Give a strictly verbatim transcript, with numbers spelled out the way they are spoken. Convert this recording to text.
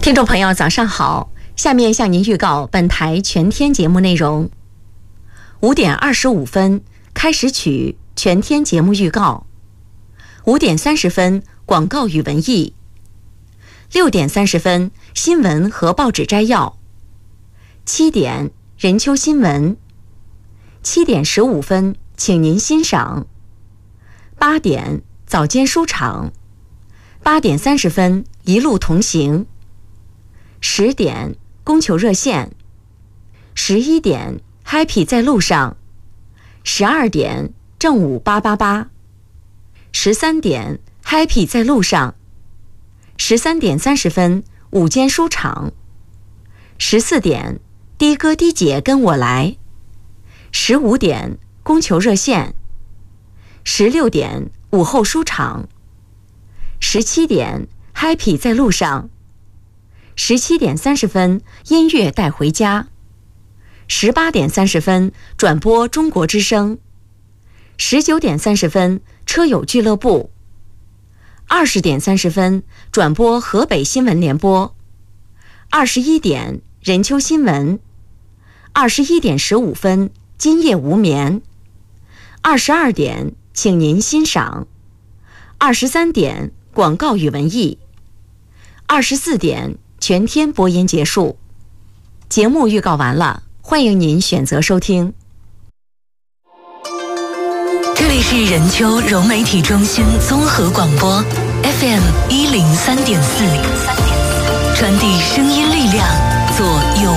听众朋友早上好，下面向您预告本台全天节目内容。五点二十五分开始曲全天节目预告，五点三十分广告与文艺，六点三十分新闻和报纸摘要，七点任秋新闻，七点十五分请您欣赏，八点早间书场，八点三十分一路同行，十点供求热线，十一点 Happy 在路上，十二点正午八八八，十三点 Happy 在路上，十三点三十分午间书场，十四点的哥的姐跟我来，十五点供求热线，十六点午后书场，十七点 Happy 在路上，十七点三十分音乐带回家，十八点三十分转播中国之声，十九点三十分车友俱乐部，二十点三十分转播河北新闻联播，二十一点任秋新闻，二十一点十五分今夜无眠，二十二点请您欣赏，二十三点广告与文艺，二十四点全天播音结束。节目预告完了，欢迎您选择收听。 这里是任秋融媒体中心综合广播 F M 一零三点四，传递声音力量，